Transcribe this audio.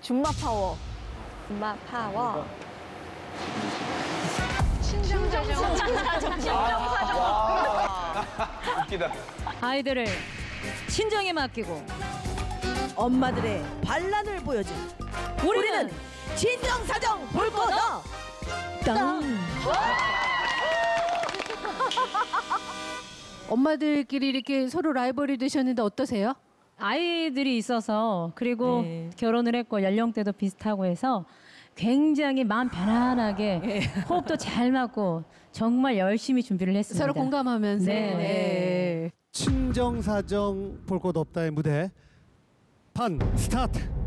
줌마 파워. 줌마 파워. 웃기다. 아이들을 친정에 맡기고 엄마들의 반란을 보여준 우리는 진정사정 볼 거다. 땅. 엄마들끼리 이렇게 서로 라이벌이 되셨는데 어떠세요? 아이들이 있어서 그리고 네. 결혼을 했고 연령대도 비슷하고 해서 굉장히 마음 편안하게 호흡도 잘 맞고 정말 열심히 준비를 했습니다. 서로 공감하면서. 네. 친정사정 볼 것 없다의 무대 반 스타트.